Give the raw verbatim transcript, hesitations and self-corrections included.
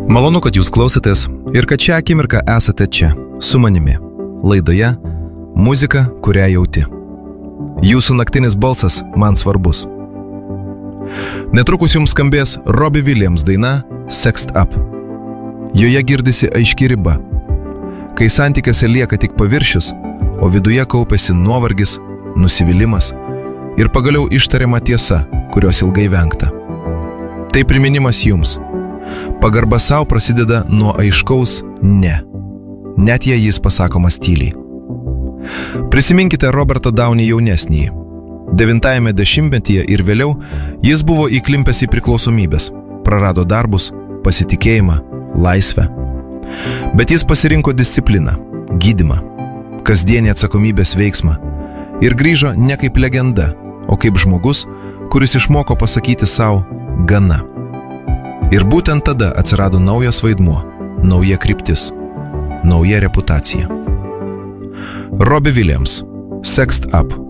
Malonu, kad jūs klausotės ir kad šią akimirką esate čia, su manimi, laidoje Muzika, kurią jauti. Jūsų naktinis balsas man svarbus. Netrukus jums skambės Robbie Williams daina Sexed Up. Joje girdisi aiški riba, kai santykiuose lieka tik paviršius, o viduje kaupiasi nuovargis, nusivylimas ir pagaliau ištariama tiesa, kurios ilgai vengta. Tai priminimas jums. Pagarba savo prasideda nuo aiškaus ne, net jei jis pasakomas tyliai. Prisiminkite Robertą Downey jaunesnįjį. Devintajame dešimtmetyje ir vėliau jis buvo įklimpęs į priklausomybės, prarado darbus, pasitikėjimą, laisvę. Bet jis pasirinko discipliną, gydymą, kasdienį atsakomybės veiksmą ir grįžo ne kaip legenda, o kaip žmogus, kuris išmoko pasakyti savo gana. Ir būtent tada atsirado naujas vaidmuo, nauja kryptis, nauja reputacija. Robbie Williams, Sexed Up.